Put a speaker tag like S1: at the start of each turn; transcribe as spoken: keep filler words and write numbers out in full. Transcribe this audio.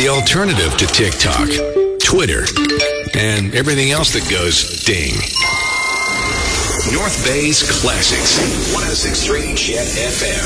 S1: the alternative to TikTok, Twitter, and everything else that goes ding. North Bay's Classics, one oh six point three Jet F M.